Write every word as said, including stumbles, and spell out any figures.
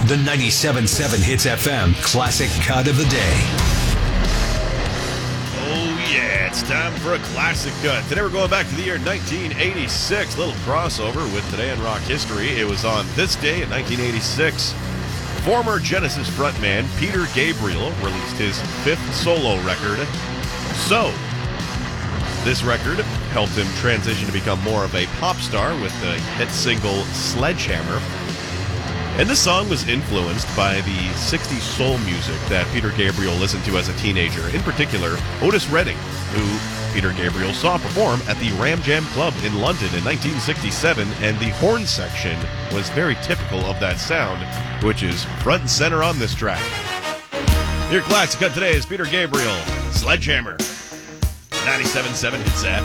The ninety-seven point seven Hits F M Classic Cut of the Day. Oh, yeah, it's time for a classic cut. Today we're going back to the year nineteen eighty-six. Little crossover with Today in Rock History. It was on this day in nineteen eighty-six. Former Genesis frontman Peter Gabriel released his fifth solo record, So. This record helped him transition to become more of a pop star with the hit single Sledgehammer. And this song was influenced by the sixties soul music that Peter Gabriel listened to as a teenager, in particular Otis Redding, who Peter Gabriel saw perform at the Ram Jam Club in London in nineteen sixty-seven, and the horn section was very typical of that sound, which is front and center on this track. Your classic cut today is Peter Gabriel, Sledgehammer. ninety-seven point seven Hits F M.